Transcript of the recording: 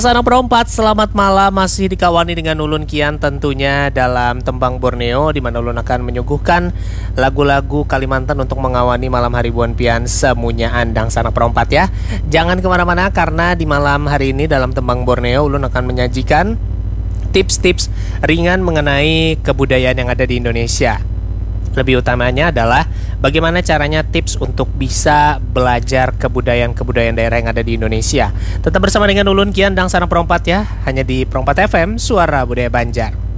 Sana Perempat, selamat malam, masih dikawani dengan Ulun Kian tentunya dalam Tembang Borneo, di mana Ulun akan menyuguhkan lagu-lagu Kalimantan untuk mengawani malam hari Buan Pian semuanya andang Sana Perempat ya. Jangan kemana-mana karena di malam hari ini dalam Tembang Borneo Ulun akan menyajikan tips-tips ringan mengenai kebudayaan yang ada di Indonesia. Lebih utamanya adalah bagaimana caranya tips untuk bisa belajar kebudayaan-kebudayaan daerah yang ada di Indonesia. Tetap bersama dengan Ulun Kian dan Sana Perempat ya, hanya di Perempat FM, Suara Budaya Banjar.